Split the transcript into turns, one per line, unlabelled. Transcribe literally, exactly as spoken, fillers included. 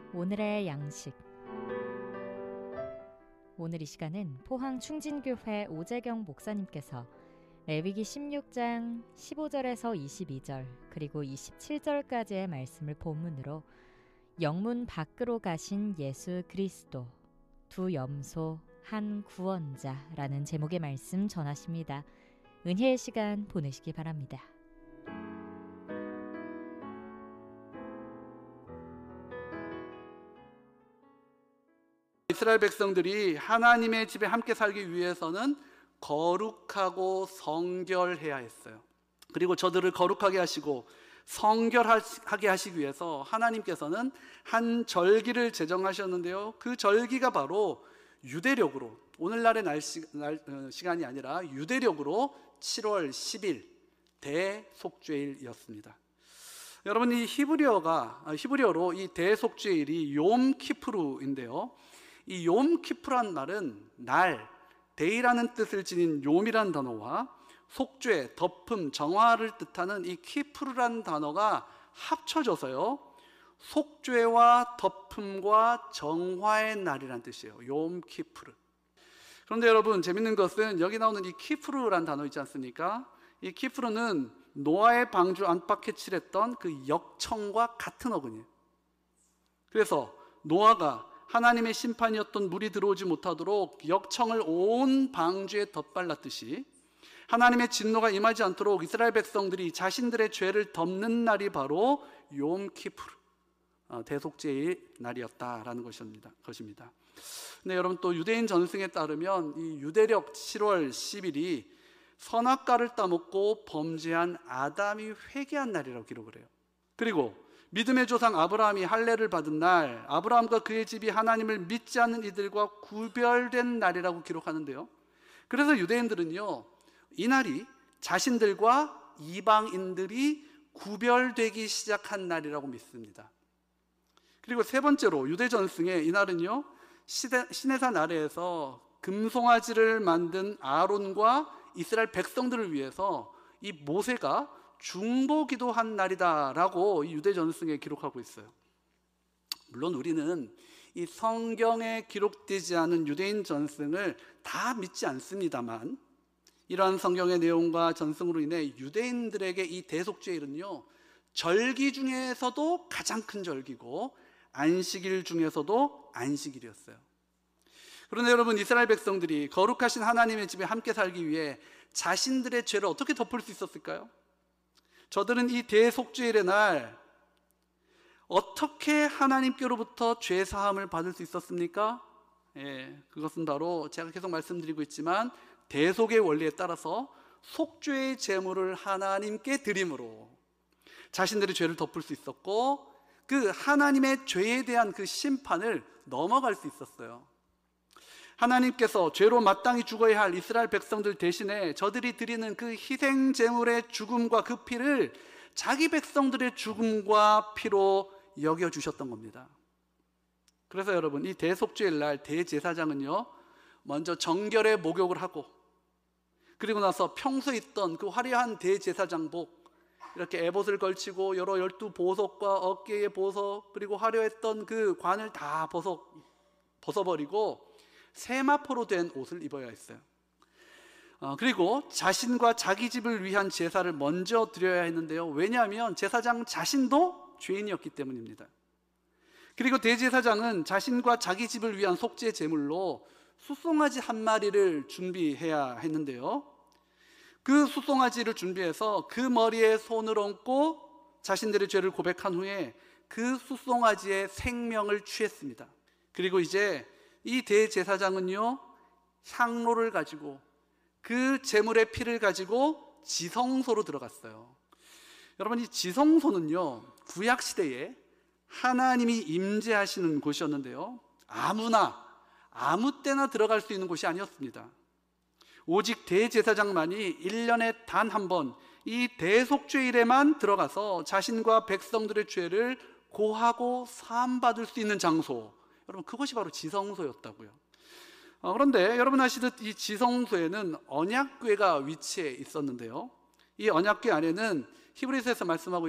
오늘의 양식. 오늘 이 시간은 포항 충진교회 오재경 목사님께서 레위기 십육 장 십오 절에서 이십이 절 그리고 이십칠 절까지의 말씀을 본문으로 영문 밖으로 가신 예수 그리스도, 두 염소, 한 구원자라는 제목의 말씀 전하십니다. 은혜의 시간 보내시기 바랍니다.
이스라엘 백성들이 하나님의 집에 함께 살기 위해서는 거룩하고 성결해야 했어요. 그리고 저들을 거룩하게 하시고 성결하게 하시기 위해서 하나님께서는 한 절기를 제정하셨는데요, 그 절기가 바로 유대력으로, 오늘날의 날씨, 날, 어, 시간이 아니라 유대력으로 칠월 십일 대속죄일이었습니다. 여러분, 이 히브리어가 히브리어로 이 대속죄일이 욤 키프루인데요, 이 욤 키프루란 말은 날, 데이라는 뜻을 지닌 욤이란 단어와 속죄, 덮음, 정화를 뜻하는 이 키프루란 단어가 합쳐져서요, 속죄와 덮음과 정화의 날이란 뜻이에요. 욤 키프루. 그런데 여러분, 재밌는 것은 여기 나오는 이 키프루란 단어 있지 않습니까? 이 키프루는 노아의 방주 안팎에 칠했던 그 역청과 같은 어근이에요. 그래서 노아가 하나님의 심판이었던 물이 들어오지 못하도록 역청을 온 방주에 덧발랐듯이 하나님의 진노가 임하지 않도록 이스라엘 백성들이 자신들의 죄를 덮는 날이 바로 욤 키프루, 대속죄의 날이었다라는 것입니다. 것입니다. 근데 여러분, 또 유대인 전승에 따르면 이 유대력 칠월 십일이 선악과를 따먹고 범죄한 아담이 회개한 날이라고 기록을 해요. 그리고 믿음의 조상 아브라함이 할례를 받은 날, 아브라함과 그의 집이 하나님을 믿지 않는 이들과 구별된 날이라고 기록하는데요, 그래서 유대인들은요, 이 날이 자신들과 이방인들이 구별되기 시작한 날이라고 믿습니다. 그리고 세 번째로 유대 전승의 이 날은요, 시내산 아래에서 금송아지를 만든 아론과 이스라엘 백성들을 위해서 이 모세가 중보기도 한 날이다라고 이 유대 전승에 기록하고 있어요. 물론 우리는 이 성경에 기록되지 않은 유대인 전승을 다 믿지 않습니다만, 이러한 성경의 내용과 전승으로 인해 유대인들에게 이 대속죄일은요, 절기 중에서도 가장 큰 절기고 안식일 중에서도 안식일이었어요. 그런데 여러분, 이스라엘 백성들이 거룩하신 하나님의 집에 함께 살기 위해 자신들의 죄를 어떻게 덮을 수 있었을까요? 저들은 이 대속죄일의 날 어떻게 하나님께로부터 죄 사함을 받을 수 있었습니까? 예, 그것은 바로 제가 계속 말씀드리고 있지만 대속의 원리에 따라서 속죄의 제물을 하나님께 드림으로 자신들의 죄를 덮을 수 있었고, 그 하나님의 죄에 대한 그 심판을 넘어갈 수 있었어요. 하나님께서 죄로 마땅히 죽어야 할 이스라엘 백성들 대신에 저들이 드리는 그 희생 제물의 죽음과 그 피를 자기 백성들의 죽음과 피로 여겨주셨던 겁니다. 그래서 여러분, 이 대속죄일 날 대제사장은요, 먼저 정결의 목욕을 하고, 그리고 나서 평소에 있던 그 화려한 대제사장복, 이렇게 에봇을 걸치고 여러 열두 보석과 어깨의 보석, 그리고 화려했던 그 관을 다 벗어, 벗어버리고 세마포로 된 옷을 입어야 했어요. 어, 그리고 자신과 자기 집을 위한 제사를 먼저 드려야 했는데요, 왜냐하면 제사장 자신도 죄인이었기 때문입니다. 그리고 대제사장은 자신과 자기 집을 위한 속죄 제물로 숫송아지 한 마리를 준비해야 했는데요, 그 숫송아지를 준비해서 그 머리에 손을 얹고 자신들의 죄를 고백한 후에 그 숫송아지의 생명을 취했습니다. 그리고 이제 이 대제사장은요, 향로를 가지고 그 제물의 피를 가지고 지성소로 들어갔어요. 여러분, 이 지성소는요, 구약시대에 하나님이 임재하시는 곳이었는데요, 아무나 아무 때나 들어갈 수 있는 곳이 아니었습니다. 오직 대제사장만이 일 년에 단 한 번 이 대속죄일에만 들어가서 자신과 백성들의 죄를 고하고 사함받을 수 있는 장소, 여러분, 그것이 바로 지성소였다고요. 어, 그런데 여러분 아시듯 이 지성소에는 언약궤가 위치해 있었는데요, 이 언약궤 안에는 히브리서에서 말씀하고